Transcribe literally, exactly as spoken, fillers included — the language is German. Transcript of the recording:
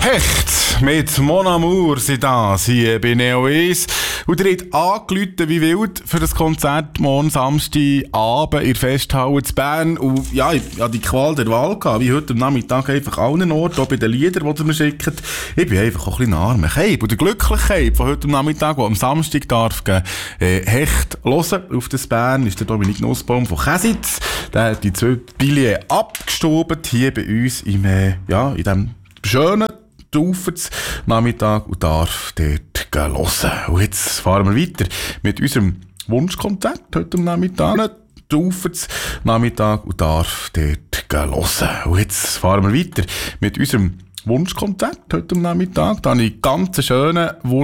Hecht mit Mon Amour sind das hier bei Neo eins. Und ihr habt angerufen wie wild für das Konzert morgen Samstagabend in der Festhalle zu Bern. Und ja, ich hatte die Qual der Wahl gehabt, wie heute am Nachmittag einfach allen Orten, auch bei den Liedern, die ihr mir schickt. Ich bin einfach auch ein bisschen armer Keib. Und der glückliche Keib von heute am Nachmittag, der am Samstag darf gehen, äh, Hecht hören auf das Bern, ist der Dominik Nussbaum von Käsitz. Der hat die zwei Billionen abgestoben hier bei uns im, äh, ja, in diesem schönen Taufens Nachmittag und darf dort hören. Und jetzt fahren wir weiter mit unserem Wunschkonzert heute am Nachmittag. Taufens Nachmittag und darf dort hören. Und jetzt fahren wir weiter mit unserem Wunschkonzert heute am Nachmittag. Da habe ich einen ganz schönen Wunsch.